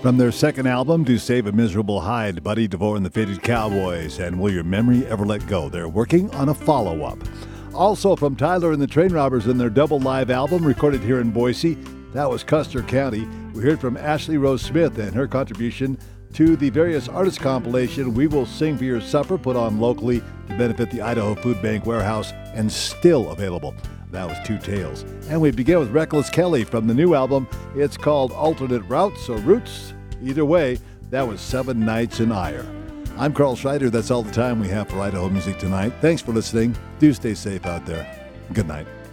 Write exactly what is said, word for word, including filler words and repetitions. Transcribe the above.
From their second album, To Save a Miserable Hide, Buddy DeVore and the Faded Cowboys and Will Your Memory Ever Let Go. They're working on a follow-up. Also from Tyler and the Train Robbers and their double live album recorded here in Boise, that was Custer County. We heard from Ashley Rose Smith and her contribution to the various artist compilation We Will Sing for Your Supper, put on locally to benefit the Idaho Food Bank Warehouse and still available. That was Two Tales. And we begin with Reckless Kelly from the new album. It's called Alternate Routes or Roots. Either way, that was Seven Nights in Ire. I'm Carl Schreider. That's all the time we have for Idaho Music Tonight. Thanks for listening. Do stay safe out there. Good night.